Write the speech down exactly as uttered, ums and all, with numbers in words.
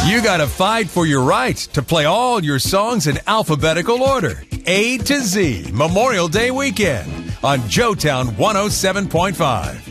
You got to fight for your right to play all your songs in alphabetical order. A to Z Memorial Day weekend on Joetown one oh seven point five.